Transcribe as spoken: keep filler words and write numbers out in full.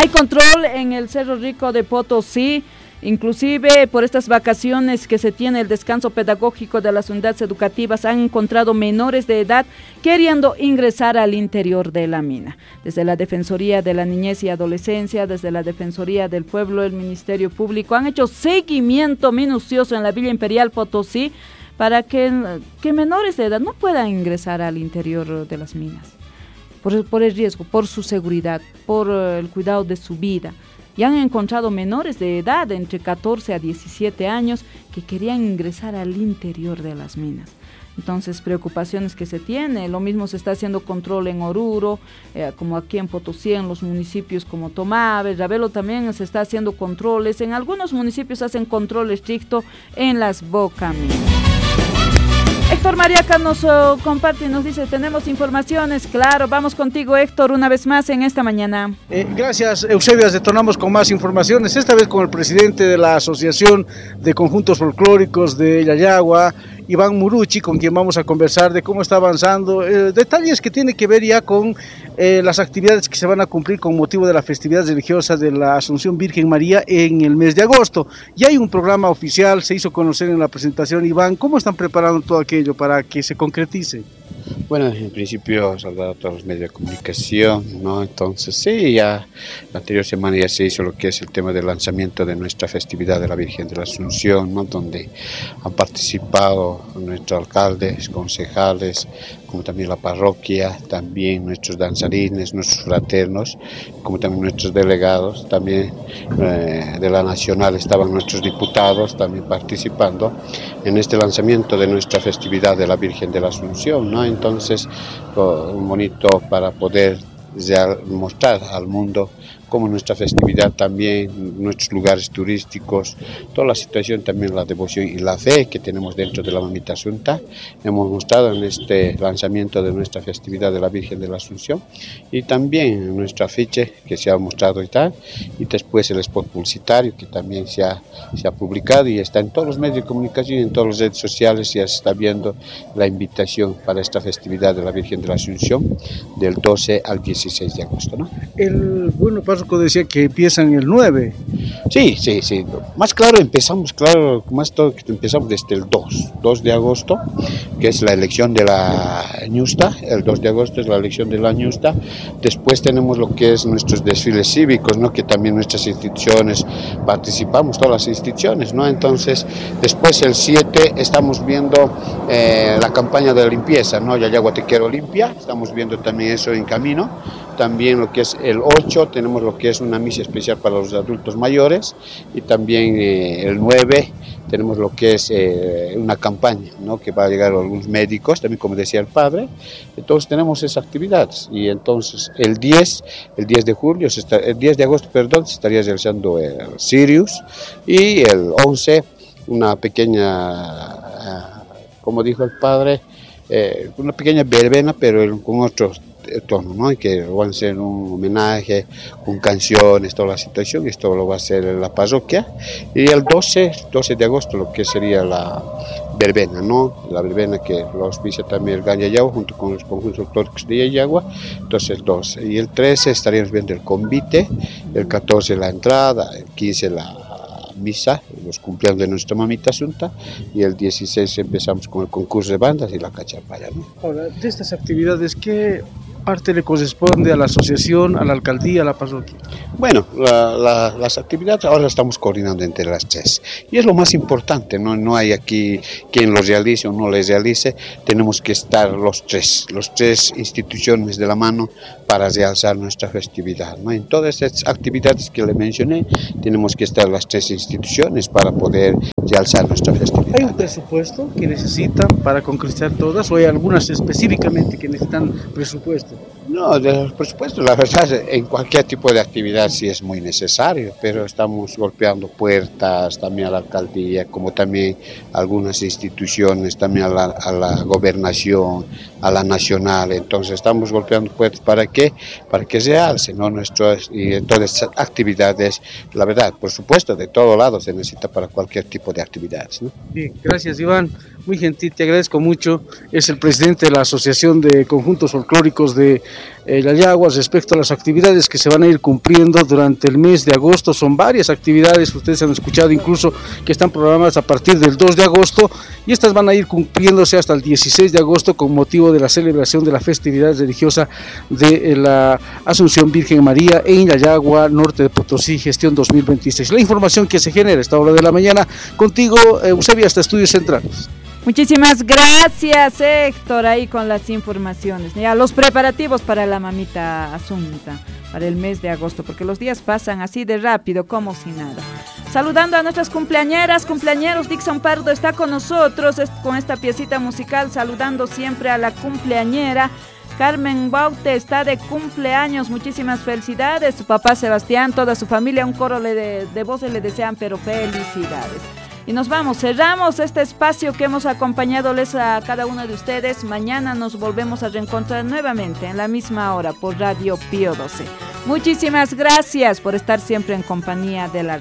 Hay control en el Cerro Rico de Potosí. Inclusive por estas vacaciones que se tiene el descanso pedagógico de las unidades educativas han encontrado menores de edad queriendo ingresar al interior de la mina. Desde la Defensoría de la Niñez y Adolescencia, desde la Defensoría del Pueblo, el Ministerio Público han hecho seguimiento minucioso en la Villa Imperial Potosí para que, que menores de edad no puedan ingresar al interior de las minas. Por, por el riesgo, por su seguridad, por el cuidado de su vida. Y han encontrado menores de edad entre catorce a diecisiete años que querían ingresar al interior de las minas. Entonces, preocupaciones que se tiene, lo mismo se está haciendo control en Oruro, eh, como aquí en Potosí, en los municipios como Tomave, Ravelo también se está haciendo controles, en algunos municipios hacen control estricto en las bocaminas. Héctor Mariaca nos uh, comparte y nos dice, tenemos informaciones, claro, vamos contigo Héctor una vez más en esta mañana. Eh, gracias Eusebio, retornamos con más informaciones, esta vez con el presidente de la Asociación de Conjuntos Folclóricos de Yayagua, Iván Muruchi, con quien vamos a conversar de cómo está avanzando, eh, detalles que tiene que ver ya con eh, las actividades que se van a cumplir con motivo de la festividad religiosa de la Asunción Virgen María en el mes de agosto. Ya hay un programa oficial, se hizo conocer en la presentación. Iván, ¿cómo están preparando todo aquello para que se concretice? Bueno, en principio saludar a todos los medios de comunicación, ¿no? Entonces sí, ya la anterior semana ya se hizo lo que es el tema del lanzamiento de nuestra festividad de la Virgen de la Asunción, ¿no? Donde han participado nuestros alcaldes, concejales, como también la parroquia, también nuestros danzarines, nuestros fraternos, como también nuestros delegados, también eh, de la Nacional estaban nuestros diputados también participando en este lanzamiento de nuestra festividad de la Virgen de la Asunción, ¿no? Entonces, un bonito para poder ya mostrar al mundo como nuestra festividad también, nuestros lugares turísticos, toda la situación también, la devoción y la fe que tenemos dentro de la Mamita Asunta, hemos mostrado en este lanzamiento de nuestra festividad de la Virgen de la Asunción y también en nuestro afiche que se ha mostrado y tal, y después el spot publicitario que también se ha, se ha publicado y está en todos los medios de comunicación, en todas las redes sociales, ya se está viendo la invitación para esta festividad de la Virgen de la Asunción del doce al dieciséis de agosto, ¿no? El bueno paso decía que empiezan el nueve. Sí, sí, sí. Más claro, empezamos, claro, más todo que empezamos desde el dos de agosto, que es la elección de la ñusta. El dos de agosto es la elección de la ñusta. Después tenemos lo que es nuestros desfiles cívicos, ¿no? Que también nuestras instituciones participamos, todas las instituciones, ¿no? Entonces, después el siete estamos viendo eh, la campaña de limpieza, ¿no? Yayagua Te Quiero Limpia. Estamos viendo también eso en camino. También lo que es el ocho, tenemos lo que es una misa especial para los adultos mayores y también eh, el nueve tenemos lo que es eh, una campaña, ¿no? Que va a llegar a algunos médicos, también como decía el padre. Entonces tenemos esas actividades y entonces el diez, el diez de julio, se está, el diez de agosto, perdón, se estaría realizando el Sirius y el once una pequeña, como dijo el padre, eh, una pequeña verbena pero con otros tono, ¿no? Que van a ser un homenaje con canciones, toda la situación. Esto lo va a hacer la parroquia y el doce de agosto lo que sería la verbena, ¿no? La verbena que lo auspicia también el G A N Yayagua junto con los conjuntos folclóricos de Yayagua. Entonces el doce y el trece estaríamos viendo el convite, el catorce la entrada, el quince la misa, los cumpleaños de nuestra Mamita Asunta y el dieciséis empezamos con el concurso de bandas y la cachapaya, ¿no? Ahora, de estas actividades, ¿qué parte le corresponde a la asociación, a la alcaldía, a la parroquia? Bueno, la, la, las actividades ahora estamos coordinando entre las tres y es lo más importante, no, no hay aquí quien lo realice o no lo realice, tenemos que estar los tres, los tres instituciones de la mano para realzar nuestra festividad, ¿no? En todas estas actividades que le mencioné tenemos que estar las tres instituciones para poder realzar nuestra festividad. ¿Hay un presupuesto que necesitan para concretar todas o hay algunas específicamente que necesitan presupuesto? No, de los presupuestos, la verdad, en cualquier tipo de actividad sí es muy necesario, pero estamos golpeando puertas también a la alcaldía, como también a algunas instituciones, también a la, a la gobernación, a la nacional. Entonces estamos golpeando puertas para qué, para que se alce, ¿no? Nuestras y en todas estas actividades, la verdad, por supuesto, de todo lado se necesita para cualquier tipo de actividades, ¿no? Bien, gracias Iván, muy gentil, te agradezco mucho. Es el presidente de la Asociación de Conjuntos Folclóricos de eh, Yayagua respecto a las actividades que se van a ir cumpliendo durante el mes de agosto. Son varias actividades, ustedes han escuchado incluso que están programadas a partir del dos de agosto y estas van a ir cumpliéndose hasta el dieciséis de agosto con motivo de la celebración de la festividad religiosa de eh, la Asunción Virgen María en Yayagua, norte de Potosí, gestión dos mil veintiséis. La información que se genera a esta hora de la mañana, contigo, eh, Eusebia, hasta Estudios Centrales. Muchísimas gracias, Héctor, ahí con las informaciones. Ya los preparativos para la mamita Asunta, para el mes de agosto, porque los días pasan así de rápido, como si nada. Saludando a nuestras cumpleañeras, cumpleañeros, Dixon Pardo está con nosotros con esta piecita musical, saludando siempre a la cumpleañera. Carmen Baute está de cumpleaños, muchísimas felicidades. Su papá Sebastián, toda su familia, un coro de, de voces le desean, pero felicidades. Y nos vamos, cerramos este espacio que hemos acompañadoles a cada uno de ustedes. Mañana nos volvemos a reencontrar nuevamente en la misma hora por Radio Pío doce. Muchísimas gracias por estar siempre en compañía de la